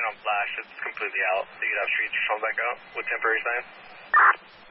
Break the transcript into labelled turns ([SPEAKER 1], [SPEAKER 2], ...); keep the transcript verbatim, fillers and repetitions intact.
[SPEAKER 1] on flash. It's completely out. So you'd have street control back out with temporary sign.